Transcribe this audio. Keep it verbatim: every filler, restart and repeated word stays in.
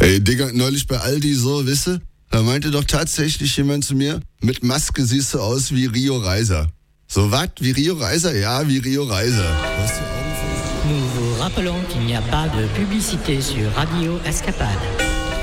Ey, Digga, neulich bei Aldi so, wisse, da meinte doch tatsächlich jemand zu mir, mit Maske siehst du aus wie Rio Reiser. So, was? Wie Rio Reiser? Ja, wie Rio Reiser. Was Nous vous rappelons qu'il n'y a pas de publicité sur Radio Escapade.